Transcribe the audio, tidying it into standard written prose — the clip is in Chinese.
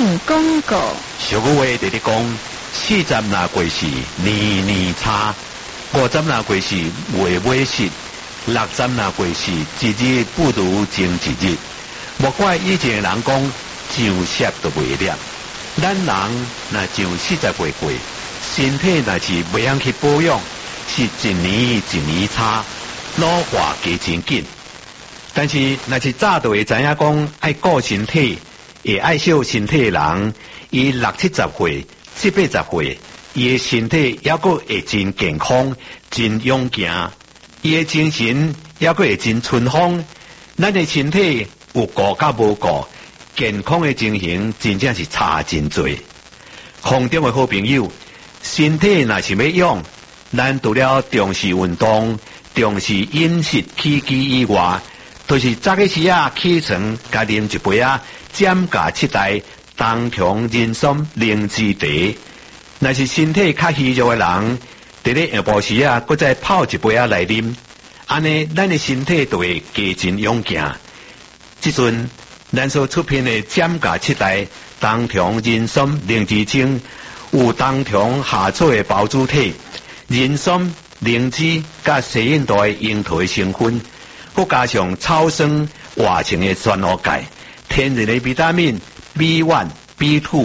广告。 俗语话在咧讲，40若过世年年差，50若过世月月失，60若过世一日不如前一日。莫怪以前的人讲上色都袂了，咱人若上40岁过，身体若是袂晓去保养，是一年一年差，老化加真紧。但是若是早就会知影讲爱顾身体，会爱惜身体的人，伊60、70岁、70、80岁，伊的身体还阁会真健康、真勇健，伊的精神还阁会真春风。咱的身体有顾甲无顾，健康的情形真正是差真多。空中的好朋友，身体若是要养，咱除了重视运动、重视饮食起居以外，就是早起时起床，加啉一杯减价7代冬虫人参灵芝茶。若是身体较虚弱的人，伫咧下晡时搁再泡一杯来啉，安尼咱的身体就会加真勇健。即阵咱所出品的减价7代冬虫人参灵芝精，有冬虫夏草的包主体、人参、灵芝甲西印度的樱桃的成分，佮加上草酸活性的酸蚵钙，天然的维他命 B1、B2